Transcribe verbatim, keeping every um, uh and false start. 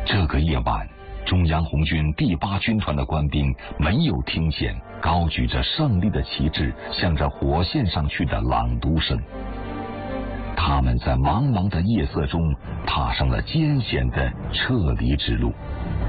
这个夜晚，中央红军第八军团的官兵没有听见高举着胜利的旗帜向着火线上去的朗读声。他们在茫茫的夜色中踏上了艰险的撤离之路。